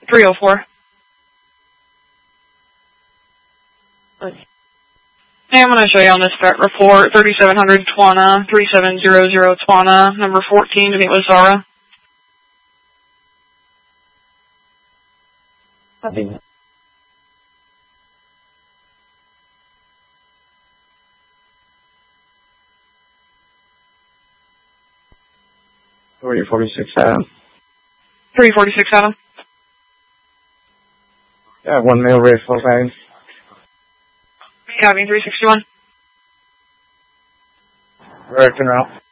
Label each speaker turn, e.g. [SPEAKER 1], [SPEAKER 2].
[SPEAKER 1] 304. Hey, I'm going to show you on this report, 3700 Tawana, 3700 Tawana, number 14 to meet with Zara.
[SPEAKER 2] Copy.
[SPEAKER 3] 346 Adam.
[SPEAKER 1] 346 Adam.
[SPEAKER 3] Yeah, 1 male race, Volkswagen.
[SPEAKER 1] Copy, 361.
[SPEAKER 3] Direct and route.